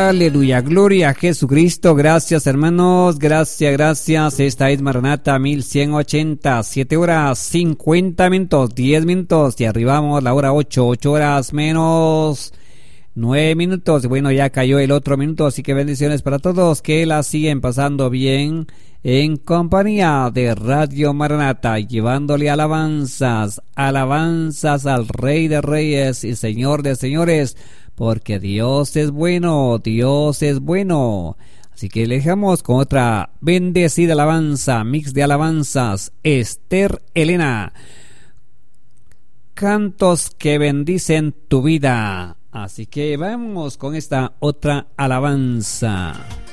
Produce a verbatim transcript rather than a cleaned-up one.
Aleluya, gloria a Jesucristo. Gracias, hermanos, gracias, gracias. Esta es Maranata mil ciento ochenta, siete horas cincuenta minutos, diez minutos y arribamos la hora ocho, ocho horas menos nueve minutos. Bueno, ya cayó el otro minuto, así que bendiciones para todos que la siguen pasando bien en compañía de Radio Maranata, llevándole alabanzas, alabanzas al Rey de Reyes y Señor de Señores, porque Dios es bueno, Dios es bueno. Así que le dejamos con otra bendecida alabanza, mix de alabanzas, Esther Elena. Cantos que bendicen tu vida. Así que vamos con esta otra alabanza.